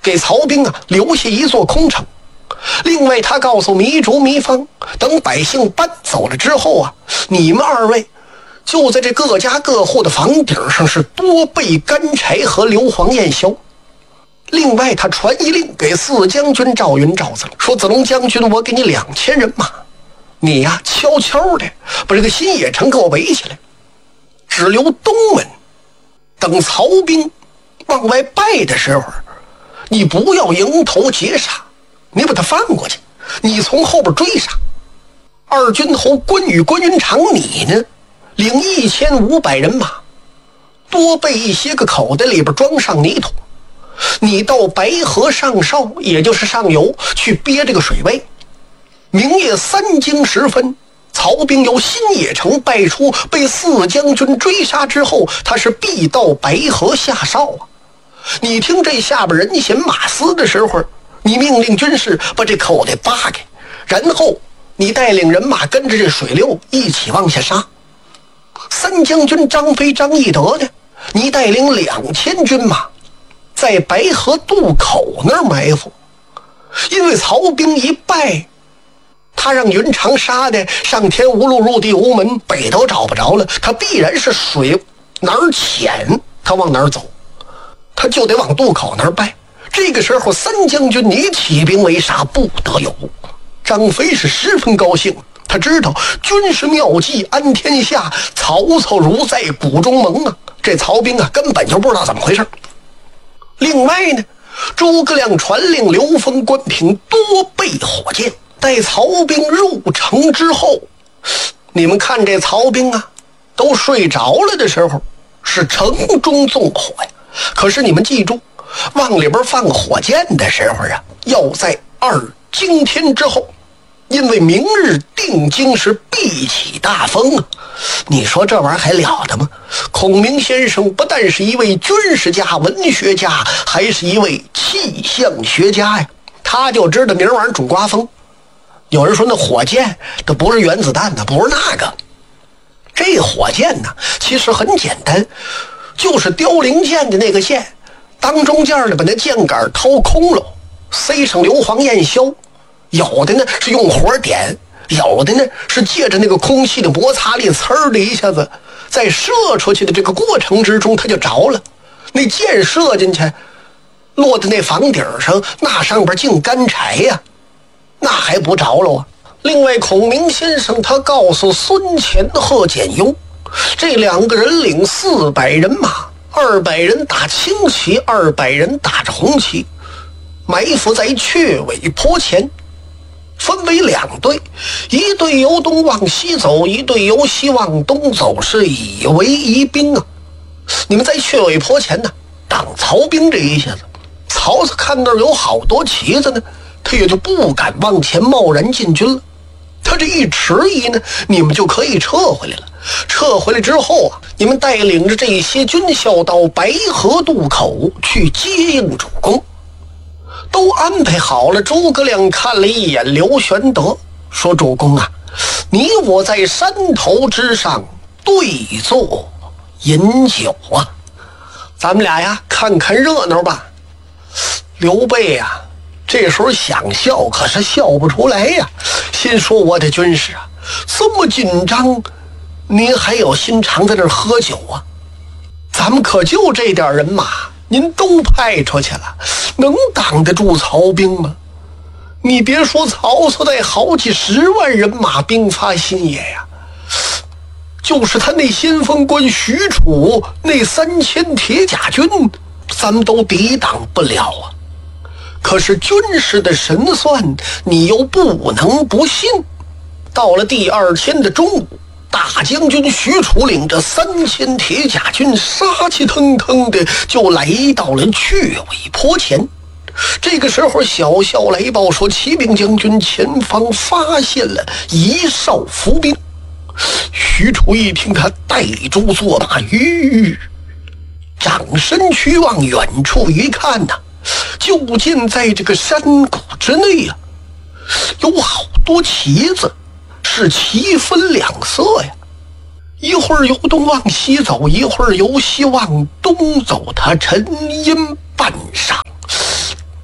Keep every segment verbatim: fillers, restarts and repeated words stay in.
给曹兵啊留下一座空城。另外他告诉糜竺、糜芳，等百姓搬走了之后啊，你们二位就在这各家各户的房顶上是多备干柴和硫磺焰硝。另外他传一令给四将军赵云、赵子龙，说子龙将军，我给你两千人马，你呀悄悄的把这个新野城给我围起来，只留东门，等曹兵往外败的时候，你不要迎头截杀，你把他放过去，你从后边追杀。二军侯关羽、关云长，你呢领一千五百人马，多备一些个口袋，里边装上泥土，你到白河上哨，也就是上游去憋这个水位。明夜三更时分，曹兵由新野城败出，被四将军追杀之后，他是必到白河下哨啊。你听这下边人嫌马嘶的时候，你命令军士把这口袋扒开，然后你带领人马跟着这水流一起往下杀。三将军张飞、张翼德呢，你带领两千军马在白河渡口那儿埋伏。因为曹兵一败，他让云长杀的上天无路，入地无门，北都找不着了，他必然是水哪儿浅他往哪儿走，他就得往渡口那儿败。这个时候三将军你起兵围杀不得有。张飞是十分高兴，他知道军事妙计安天下，曹操如在鼓中蒙啊，这曹兵啊根本就不知道怎么回事。另外呢，诸葛亮传令刘封、关平多备火箭，待曹兵入城之后，你们看这曹兵啊都睡着了的时候，是城中纵火呀。可是你们记住，往里边放火箭的时候啊，要在二更天之后，因为明日定京是必起大风啊。你说这玩意儿还了得吗？孔明先生不但是一位军事家、文学家，还是一位气象学家呀。他就知道明儿晚上主刮风。有人说那火箭它不是原子弹的，不是那个。这火箭呢其实很简单，就是凋零箭的那个线，当中间的把那箭杆掏空了，塞上硫磺焰硝，有的呢是用火点，有的呢是借着那个空气的摩擦力，呲儿的一下子在射出去的这个过程之中它就着了。那箭射进去落在那房顶上，那上边净干柴呀，那还不着了啊。另外孔明先生他告诉孙乾、贺简雍，这两个人领四百人马，二百人打青旗，二百人打着红旗，埋伏在雀尾坡前，分为两队，一队由东往西走，一队由西往东走，是以为疑兵啊。你们在雀尾坡前呢挡曹兵这一下子，曹操看那儿有好多旗子呢，他也就不敢往前贸然进军了。他这一迟疑呢，你们就可以撤回来了。撤回来之后啊，你们带领着这些军校到白河渡口去接应主公。都安排好了。诸葛亮看了一眼刘玄德，说：“主公啊，你我在山头之上对坐饮酒啊，咱们俩呀看看热闹吧。”刘备呀这时候想笑，可是笑不出来呀，心说：“我的军师啊，这么紧张，您还有心肠在这儿喝酒啊？咱们可就这点人马，您都派出去了，能挡得住曹兵吗？你别说曹操带好几十万人马兵发新野呀，就是他那先锋官许褚那三千铁甲军，咱们都抵挡不了啊。可是军事的神算，你又不能不信。”到了第二天的中午，大将军许褚领着三千铁甲军杀气腾腾的就来到了雀尾坡前。这个时候小校来报说，骑兵将军前方发现了一哨伏兵。许褚一听，他带住坐马，吁，掌身趋望，远处一看呐、啊，就见在这个山谷之内啊，有好多旗子，是旗分两色呀，一会儿由东往西走，一会儿由西往东走，它沉阴半上。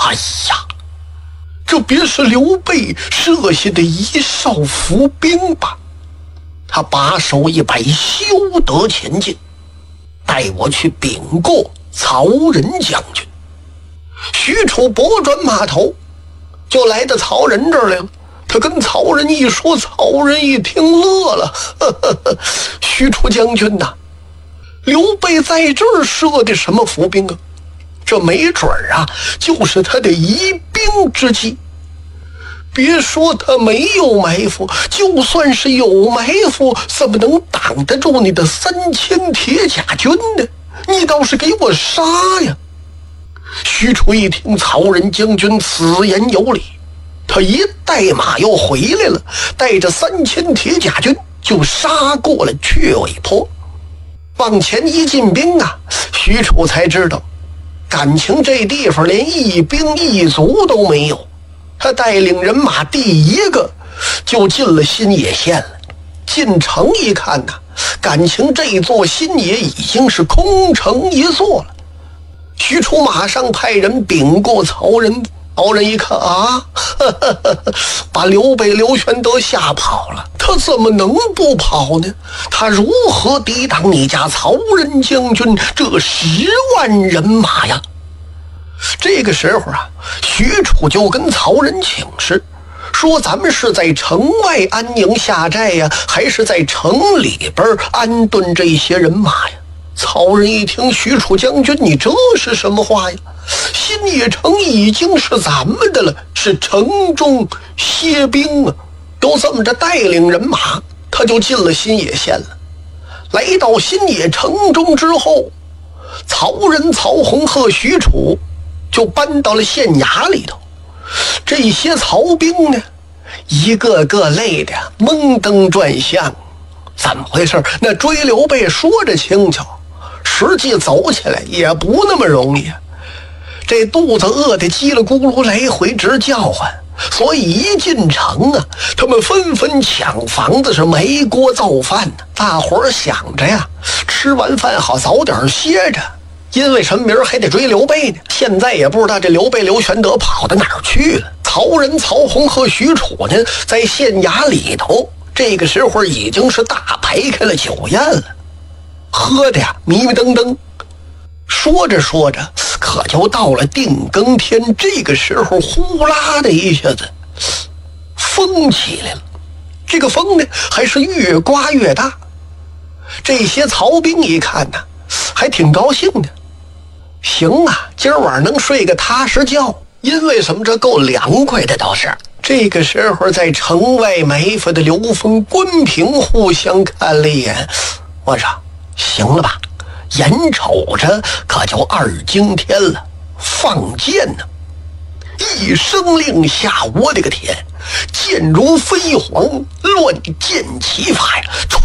哎呀，这别是刘备设下的一哨伏兵吧？他把手一摆，休得前进，带我去禀过曹仁将军。许褚拨转马头，就来到曹仁这儿来了。他跟曹仁一说，曹仁一听乐了，呵呵呵，许褚将军呐，刘备在这儿设的什么伏兵啊？这没准儿啊，就是他的疑兵之计。别说他没有埋伏，就算是有埋伏，怎么能挡得住你的三千铁甲军呢？你倒是给我杀呀！许褚一听曹仁将军此言有理，他一带马又回来了，带着三千铁甲军就杀过了雀尾坡。往前一进兵啊，许褚才知道感情这地方连一兵一卒都没有。他带领人马第一个就进了新野县了。进城一看呐、啊，感情这座新野已经是空城一座了。许褚马上派人禀过曹仁，曹仁一看啊，呵呵呵，把刘备刘玄德吓跑了，他怎么能不跑呢？他如何抵挡你家曹仁将军这十万人马呀？这个时候啊，许褚就跟曹仁请示，说咱们是在城外安营下寨呀，还是在城里边安顿这些人马呀？曹仁一听，许褚将军，你这是什么话呀？新野城已经是咱们的了，是城中歇兵啊。都这么着带领人马，他就进了新野县了。来到新野城中之后，曹仁、曹洪和许褚就搬到了县衙里头。这些曹兵呢，一个个累的蒙登转向。怎么回事？那追刘备说着轻巧，实际走起来也不那么容易。这肚子饿得叽里咕噜来回直叫唤，所以一进城啊，他们纷纷抢房子，是煤锅造饭呢。大伙儿想着呀，吃完饭好早点歇着，因为什么？明儿还得追刘备呢。现在也不知道这刘备刘玄德跑到哪儿去了。曹仁、曹洪和许褚呢，在县衙里头，这个时候已经是大排开了酒宴了，喝的呀迷迷瞪瞪。说着说着，可就到了定更天。这个时候呼啦的一下子风起来了，这个风呢还是越刮越大。这些曹兵一看呢，还挺高兴的。行啊，今儿晚上能睡个踏实觉，因为什么？这够凉快的倒是。这个时候在城外埋伏的刘封、关平互相看了一眼，我说行了吧，眼瞅着可就二更天了，放箭呢！一声令下，我的个天，箭如飞蝗，乱箭齐发呀！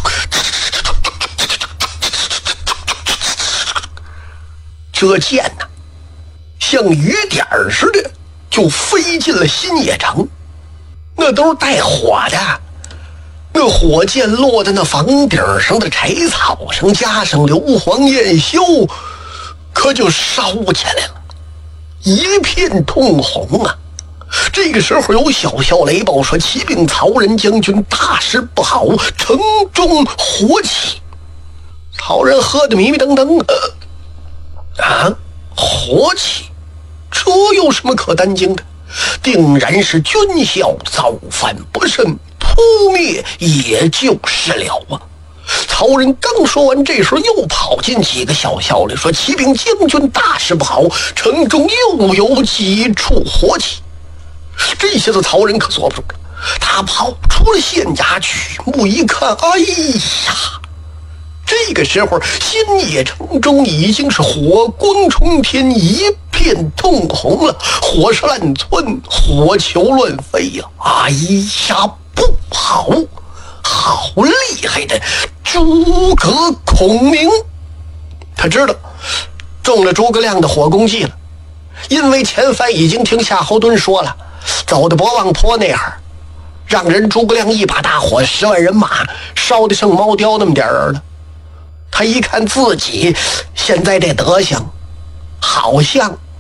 这箭呢，像雨点似的就飞进了新野城，那都是带火的。那火箭落在那房顶上的柴草上，加上硫磺焰硝，可就烧起来了，一片通红啊！这个时候有小校雷报说，启禀曹仁将军，大事不好，城中火起。曹仁喝得迷迷瞪瞪，呃啊，火起，这有什么可担惊的？定然是军校造反不慎，扑灭也就是了啊！曹仁刚说完，这时候又跑进几个小校里说：“启禀将军，大事不好，城中又有几处火起。”这下子曹仁可坐不住了，他跑出了县衙，举目一看，哎呀！这个时候新野城中已经是火光冲天，一片通红了，火势乱窜，火球乱飞呀！哎呀，不好，好厉害的诸葛孔明！他知道中了诸葛亮的火攻计了，因为前番已经听夏侯惇说了，走到博望坡那儿，让人诸葛亮一把大火，十万人马烧得剩猫雕那么点儿了。他一看自己现在这德行，好像